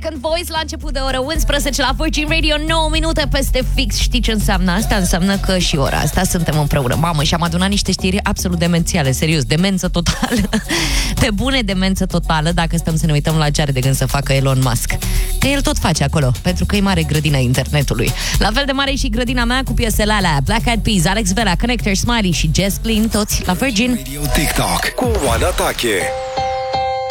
Second Voice la început de oră 11 la Virgin Radio, 9 minute peste fix. Știi ce înseamnă asta? Înseamnă că și ora asta suntem împreună. Mamă, și am adunat niște știri absolut demențiale, serios, demență totală. Pe bune, demență totală, dacă stăm să ne uităm la ce are de gând să facă Elon Musk. Că el tot face acolo, pentru că e mare grădina internetului. La fel de mare e și grădina mea cu piesele alea Black Eyed Peas, Alex Vera, Connector, Smiley și Jess Glynn, toți la Virgin. Radio TikTok cu Oana Tache.